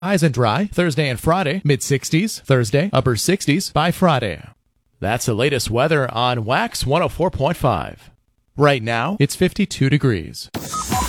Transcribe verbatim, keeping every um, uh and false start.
Highs and dry Thursday and Friday, mid sixties. Thursday, upper sixties by Friday. That's the latest weather on Wax one oh four point five. Right now, it's fifty-two degrees.